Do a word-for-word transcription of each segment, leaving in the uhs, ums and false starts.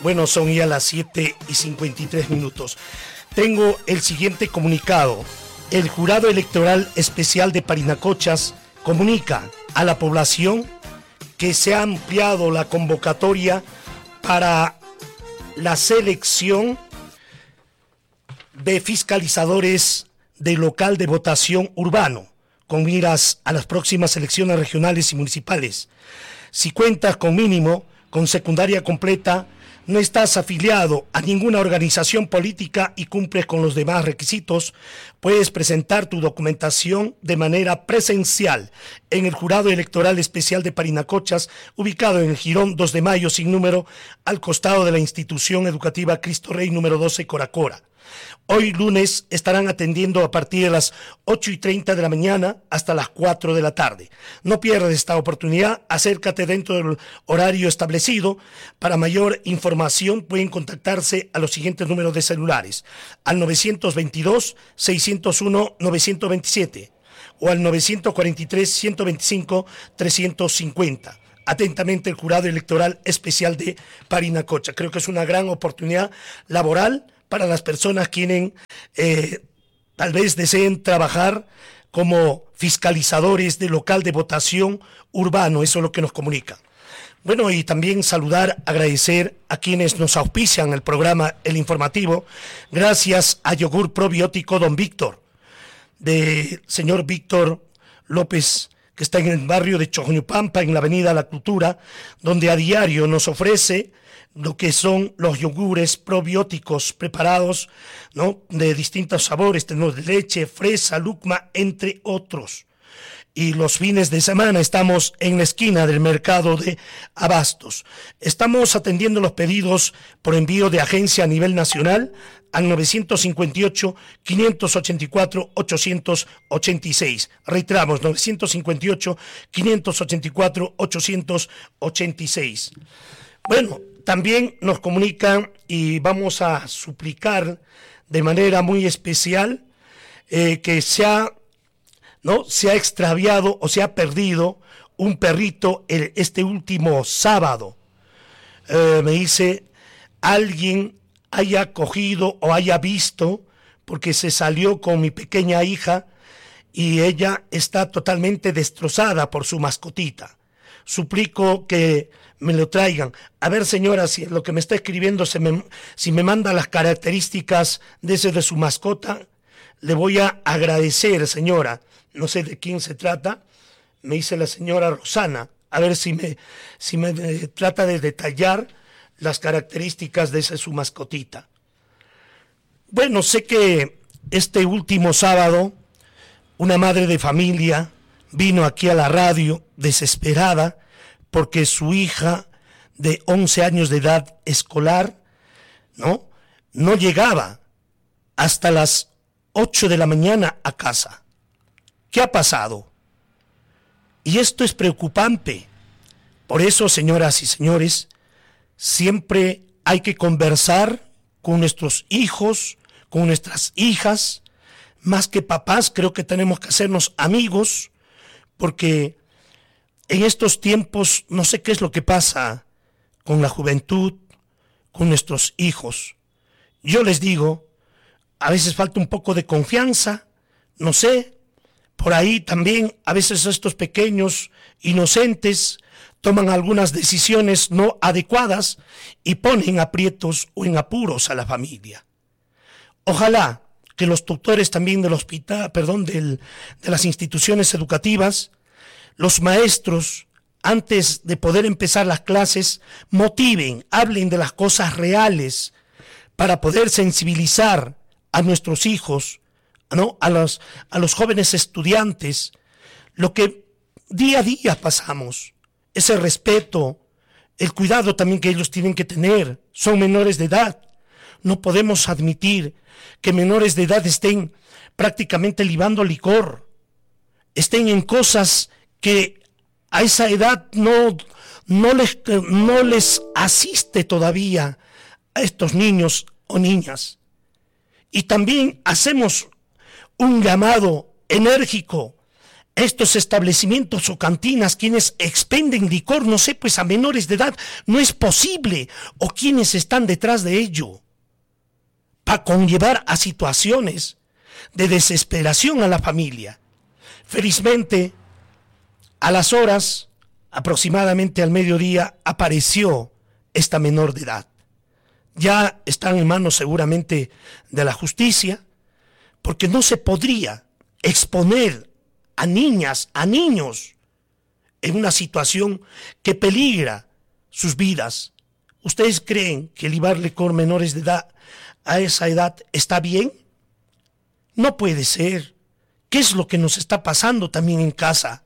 Bueno, son ya las siete y cincuenta y tres minutos. Tengo el siguiente comunicado. El Jurado Electoral Especial de Parinacochas comunica a la población que se ha ampliado la convocatoria para la selección de fiscalizadores del local de votación urbano con miras a las próximas elecciones regionales y municipales. Si cuentas con mínimo, con secundaria completa, no estás afiliado a ninguna organización política y cumples con los demás requisitos, puedes presentar tu documentación de manera presencial en el Jurado Electoral Especial de Parinacochas, ubicado en el Jirón dos de Mayo sin número, al costado de la institución educativa Cristo Rey número doce Coracora. Hoy lunes estarán atendiendo a partir de las ocho y treinta de la mañana hasta las cuatro de la tarde. No pierdas esta oportunidad, acércate dentro del horario establecido. Para mayor información pueden contactarse a los siguientes números de celulares: al nueve dos dos, seis cero uno, nueve dos siete o al nueve cuatro tres, ciento veinticinco, trescientos cincuenta. Atentamente, el Jurado Electoral Especial de Parinacocha. Creo que es una gran oportunidad laboral para las personas quienes eh, tal vez deseen trabajar como fiscalizadores del local de votación urbano. Eso es lo que nos comunica. Bueno, y también saludar, agradecer a quienes nos auspician el programa El Informativo. Gracias a Yogur Probiótico Don Víctor, del señor Víctor López, que está en el barrio de Choñupampa, en la avenida La Cultura, donde a diario nos ofrece lo que son los yogures probióticos preparados, ¿no?, de distintos sabores, tenemos de leche, fresa, lucma, entre otros. Y los fines de semana estamos en la esquina del mercado de Abastos. Estamos atendiendo los pedidos por envío de agencia a nivel nacional al nueve cinco ocho, cinco ocho cuatro, ocho ocho seis. Reiteramos, nueve cinco ocho, cinco ocho cuatro, ocho ocho seis. Bueno, también nos comunican y vamos a suplicar de manera muy especial eh, que se ha, ¿no? se ha extraviado o se ha perdido un perrito el, este último sábado. Eh, me dice, alguien haya cogido o haya visto, porque se salió con mi pequeña hija y ella está totalmente destrozada por su mascotita. Suplico que me lo traigan. A ver, señora, si lo que me está escribiendo, se me, si me manda las características de ese de su mascota, le voy a agradecer, señora. No sé de quién se trata. Me dice la señora Rosana. A ver si me, si me eh, trata de detallar las características de ese su mascotita. Bueno, sé que este último sábado una madre de familia vino aquí a la radio desesperada porque su hija de once años de edad escolar, ¿no?, no llegaba hasta las ocho de la mañana a casa. ¿Qué ha pasado? Y esto es preocupante. Por eso, señoras y señores, siempre hay que conversar con nuestros hijos, con nuestras hijas. Más que papás, creo que tenemos que hacernos amigos, porque en estos tiempos no sé qué es lo que pasa con la juventud, con nuestros hijos. Yo les digo, a veces falta un poco de confianza, no sé, por ahí también a veces estos pequeños inocentes toman algunas decisiones no adecuadas y ponen aprietos o en apuros a la familia. Ojalá que los tutores también del hospital, perdón, del, de las instituciones educativas, los maestros, antes de poder empezar las clases, motiven, hablen de las cosas reales para poder sensibilizar a nuestros hijos, ¿no?, a los, a los jóvenes estudiantes, lo que día a día pasamos, ese respeto, el cuidado también que ellos tienen que tener. Son menores de edad. No podemos admitir que menores de edad estén prácticamente libando licor, estén en cosas que a esa edad no, no, les, no les asiste todavía a estos niños o niñas. Y también hacemos un llamado enérgico estos establecimientos o cantinas quienes expenden licor, no sé, pues a menores de edad, no es posible, o quienes están detrás de ello, para conllevar a situaciones de desesperación a la familia. Felizmente, a las horas, aproximadamente al mediodía, apareció esta menor de edad. Ya están en manos seguramente de la justicia, porque no se podría exponer a niñas, a niños, en una situación que peligra sus vidas. ¿Ustedes creen que libarle con menores de edad a esa edad está bien? No puede ser. ¿Qué es lo que nos está pasando también en casa?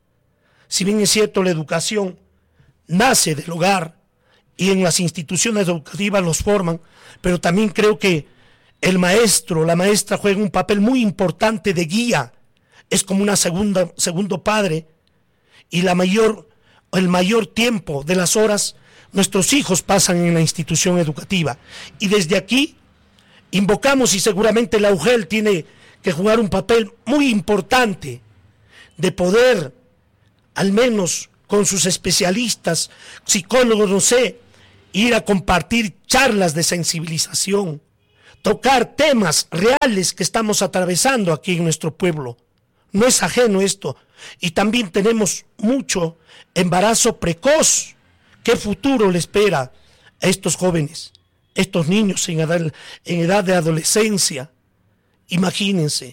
Si bien es cierto, la educación nace del hogar y en las instituciones educativas los forman, pero también creo que el maestro, la maestra juega un papel muy importante de guía. Es como una segunda, segundo padre, y la mayor, el mayor tiempo de las horas nuestros hijos pasan en la institución educativa. Y desde aquí invocamos, y seguramente la U G E L tiene que jugar un papel muy importante de poder, al menos con sus especialistas, psicólogos, no sé, ir a compartir charlas de sensibilización, tocar temas reales que estamos atravesando aquí en nuestro pueblo. No es ajeno esto. Y también tenemos mucho embarazo precoz. ¿Qué futuro le espera a estos jóvenes, estos niños en edad, en edad de adolescencia? Imagínense.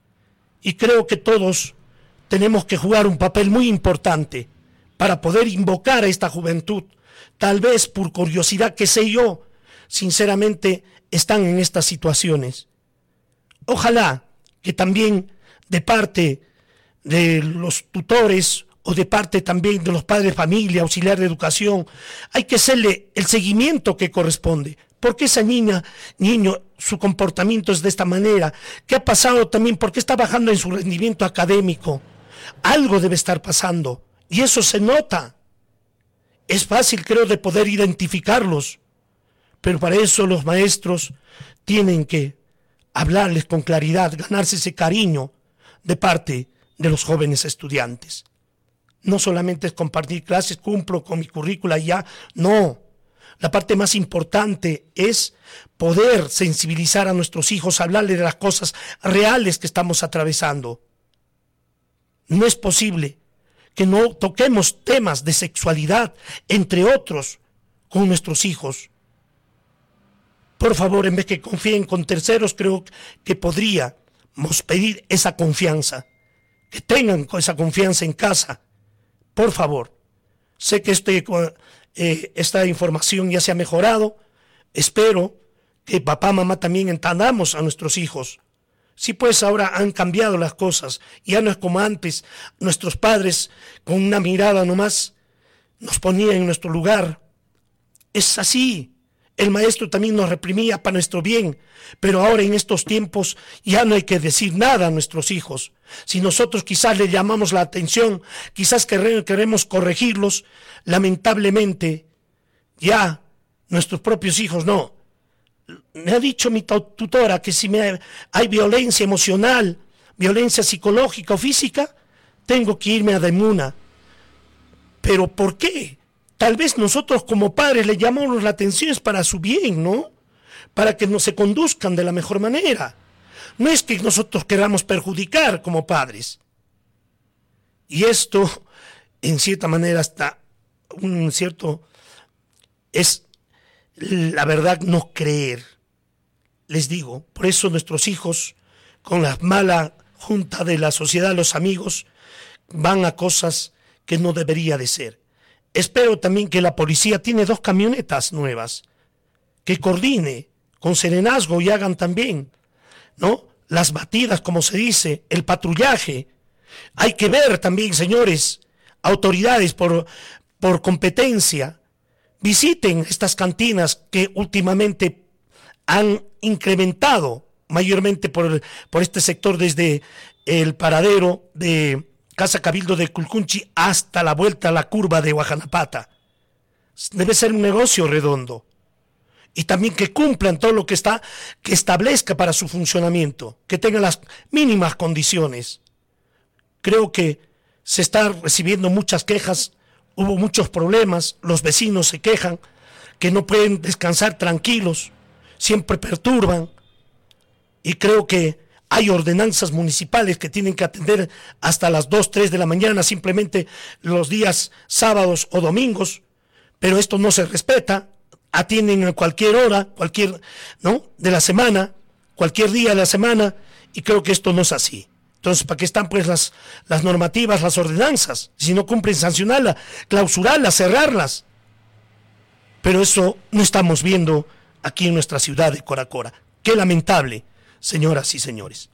Y creo que todos tenemos que jugar un papel muy importante para poder invocar a esta juventud. Tal vez por curiosidad, que sé yo, sinceramente están en estas situaciones. Ojalá que también de parte de los tutores o de parte también de los padres de familia, auxiliar de educación, hay que hacerle el seguimiento que corresponde. ¿Por qué esa niña, niño, su comportamiento es de esta manera? ¿Qué ha pasado también? ¿Por qué está bajando en su rendimiento académico? Algo debe estar pasando y eso se nota. Es fácil, creo, de poder identificarlos, pero para eso los maestros tienen que hablarles con claridad, ganarse ese cariño de parte de los jóvenes estudiantes. No solamente es compartir clases, cumplo con mi currícula y ya, no. La parte más importante es poder sensibilizar a nuestros hijos, hablarles de las cosas reales que estamos atravesando. No es posible que no toquemos temas de sexualidad, entre otros, con nuestros hijos. Por favor, en vez que confíen con terceros, creo que podríamos pedir esa confianza, que tengan esa confianza en casa. Por favor, sé que este, eh, esta información ya se ha mejorado. Espero que papá, mamá también entendamos a nuestros hijos. Sí, pues ahora han cambiado las cosas. Ya no es como antes. Nuestros padres, con una mirada nomás, nos ponían en nuestro lugar. Es así. El maestro también nos reprimía para nuestro bien, pero ahora en estos tiempos ya no hay que decir nada a nuestros hijos. Si nosotros quizás les llamamos la atención, quizás queremos corregirlos, lamentablemente ya nuestros propios hijos no. Me ha dicho mi tutora que si me, hay violencia emocional, violencia psicológica o física, tengo que irme a Demuna. ¿Pero por qué? Tal vez nosotros como padres le llamamos la atención es para su bien, ¿no? Para que no se conduzcan de la mejor manera. No es que nosotros queramos perjudicar como padres. Y esto, en cierta manera, hasta un cierto, es la verdad no creer. Les digo, por eso nuestros hijos, con la mala junta de la sociedad, los amigos, van a cosas que no debería de ser. Espero también que la policía tiene dos camionetas nuevas, que coordine con serenazgo y hagan también, ¿no? Las batidas, como se dice, el patrullaje. Hay que ver también, señores, autoridades por, por competencia, visiten estas cantinas que últimamente han incrementado mayormente por, por este sector desde el paradero de Casa Cabildo de Culcunchi hasta la vuelta a la curva de Guajanapata. Debe ser un negocio redondo. Y también que cumplan todo lo que está, que establezca para su funcionamiento, que tengan las mínimas condiciones. Creo que se están recibiendo muchas quejas, hubo muchos problemas, los vecinos se quejan que no pueden descansar tranquilos, siempre perturban, y creo que hay ordenanzas municipales que tienen que atender hasta las dos, tres de la mañana, simplemente los días sábados o domingos, pero esto no se respeta, atienden a cualquier hora, cualquier, ¿no?, de la semana, cualquier día de la semana, y creo que esto no es así. Entonces, ¿para qué están pues las, las normativas, las ordenanzas? Si no cumplen, sancionarlas, clausurarlas, cerrarlas. Pero eso no estamos viendo aquí en nuestra ciudad de Coracora. Qué lamentable, señoras y señores.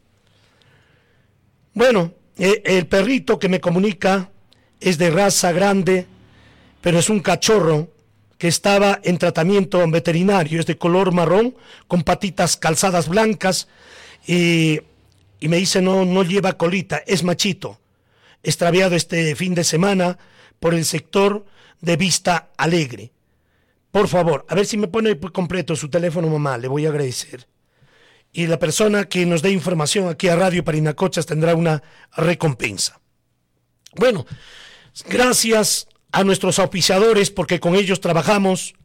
Bueno, eh, el perrito que me comunica es de raza grande, pero es un cachorro que estaba en tratamiento veterinario, es de color marrón, con patitas calzadas blancas, y, y me dice no, no lleva colita, es machito, extraviado este fin de semana por el sector de Vista Alegre. Por favor, a ver si me pone completo su teléfono, mamá, le voy a agradecer. Y la persona que nos dé información aquí a Radio Parinacochas tendrá una recompensa. Bueno, gracias a nuestros auspiciadores, porque con ellos trabajamos.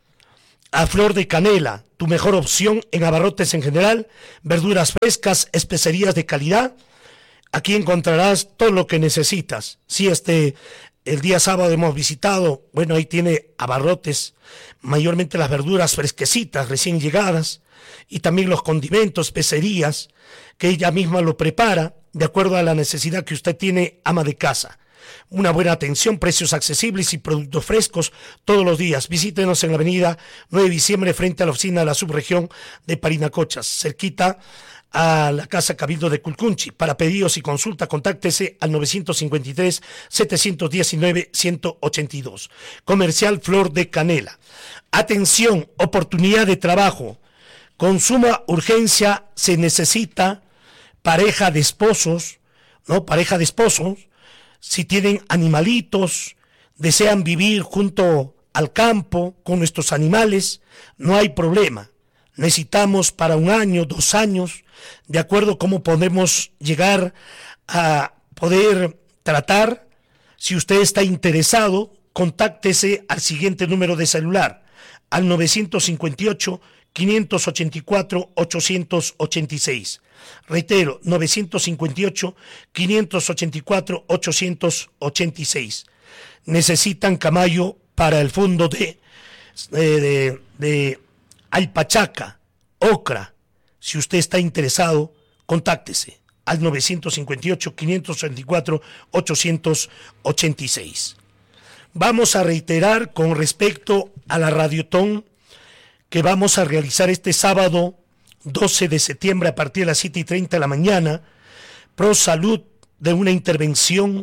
A Flor de Canela, tu mejor opción en abarrotes en general, verduras frescas, especerías de calidad. Aquí encontrarás todo lo que necesitas. Si este, el día sábado hemos visitado, bueno, ahí tiene abarrotes, mayormente las verduras fresquecitas, recién llegadas, y también los condimentos, especerías, que ella misma lo prepara, de acuerdo a la necesidad que usted tiene, ama de casa. Una buena atención, precios accesibles y productos frescos todos los días. Visítenos en la avenida nueve de diciembre frente a la oficina de la subregión de Parinacochas, cerquita a la Casa Cabildo de Culcunchi. Para pedidos y consulta, contáctese al nueve cinco tres, siete uno nueve, uno ocho dos. Comercial Flor de Canela. Atención, oportunidad de trabajo. Con suma urgencia se necesita pareja de esposos, ¿no? Pareja de esposos. Si tienen animalitos, desean vivir junto al campo con nuestros animales, no hay problema. Necesitamos para un año, dos años, de acuerdo a cómo podemos llegar a poder tratar. Si usted está interesado, contáctese al siguiente número de celular, al nueve cinco ocho, cinco ocho cuatro, ocho ocho seis. Reitero, nueve cinco ocho, cinco ocho cuatro, ocho ocho seis. Necesitan camallo para el fondo de, de, de, de alpachaca, ocra. Si usted está interesado, contáctese al nueve cinco ocho, cinco ocho cuatro, ocho ocho seis. Vamos a reiterar con respecto a la Radiotón que vamos a realizar este sábado doce de septiembre a partir de las siete y treinta de la mañana, pro salud de una intervención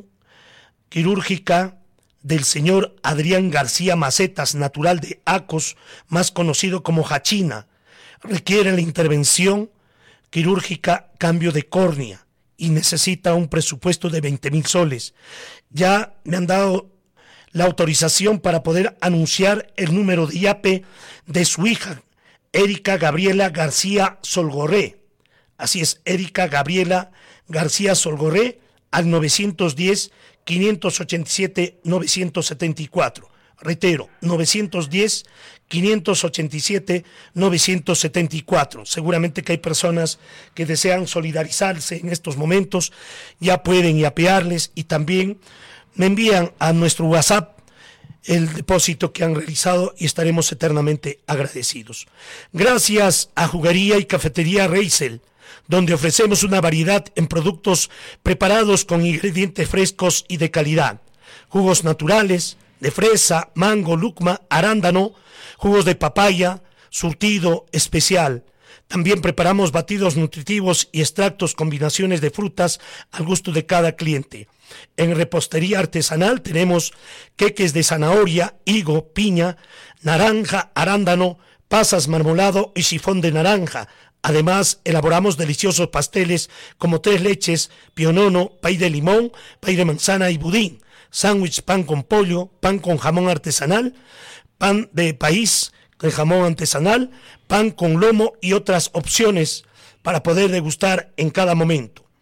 quirúrgica del señor Adrián García Macetas, natural de Acos, más conocido como Jachina. Requiere la intervención quirúrgica cambio de córnea y necesita un presupuesto de veinte mil soles. Ya me han dado la autorización para poder anunciar el número de I A P E de su hija, Erika Gabriela García Solgorré. Así es, Erika Gabriela García Solgorré, al nueve uno cero, cinco ocho siete, nueve siete cuatro. Reitero, nueve uno cero, cinco ocho siete, nueve siete cuatro. Seguramente que hay personas que desean solidarizarse en estos momentos, ya pueden yapearles, y también me envían a nuestro WhatsApp el depósito que han realizado y estaremos eternamente agradecidos. Gracias a Juguería y Cafetería Reisel, donde ofrecemos una variedad en productos preparados con ingredientes frescos y de calidad. Jugos naturales, de fresa, mango, lucma, arándano, jugos de papaya, surtido especial. También preparamos batidos nutritivos y extractos, combinaciones de frutas al gusto de cada cliente. En repostería artesanal tenemos queques de zanahoria, higo, piña, naranja, arándano, pasas, marmolado y sifón de naranja. Además, elaboramos deliciosos pasteles como tres leches, pionono, pay de limón, pay de manzana y budín, sándwich, pan con pollo, pan con jamón artesanal, pan de país de jamón artesanal, pan con lomo y otras opciones para poder degustar en cada momento.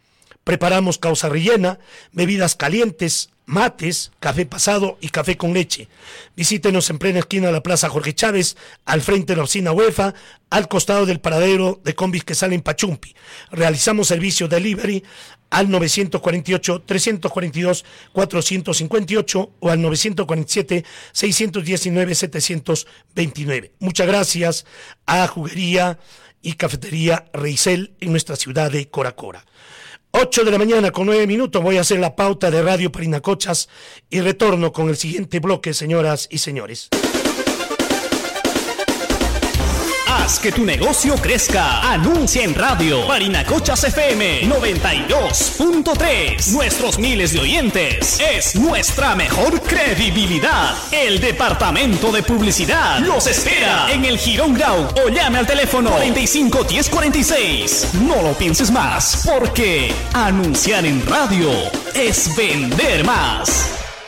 Preparamos causa rellena, bebidas calientes, mates, café pasado y café con leche. Visítenos en plena esquina de la Plaza Jorge Chávez, al frente de la oficina UEFA, al costado del paradero de combis que sale en Pachumpi. Realizamos servicio delivery al nueve cuatro ocho, tres cuatro dos, cuatro cinco ocho o al nueve cuatro siete, seis uno nueve, siete dos nueve. Muchas gracias a Juguería y Cafetería Reisel en nuestra ciudad de Coracora. ocho de la mañana con nueve minutos, voy a hacer la pauta de Radio Parinacochas y retorno con el siguiente bloque, señoras y señores. Haz que tu negocio crezca. Anuncia en radio. Parinacochas F M noventa y dos punto tres. Nuestros miles de oyentes es nuestra mejor credibilidad. El departamento de publicidad los espera en el Girón Grau o llame al teléfono cuarenta y cinco, diez cuarenta y seis. No lo pienses más, porque anunciar en radio es vender más.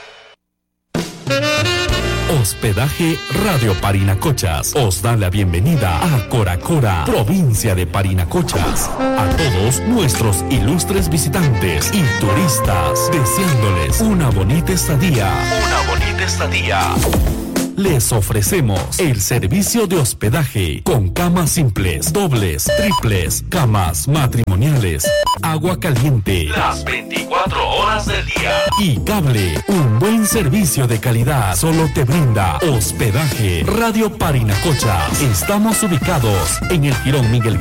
Hospedaje Radio Parinacochas os da la bienvenida a Coracora, provincia de Parinacochas. A todos nuestros ilustres visitantes y turistas, deseándoles una bonita estadía. Una bonita estadía. Les ofrecemos el servicio de hospedaje con camas simples, dobles, triples, camas matrimoniales, agua caliente las veinticuatro horas del día y cable. Un buen servicio de calidad solo te brinda Hospedaje Radio Parinacochas. Estamos ubicados en el Jirón Miguel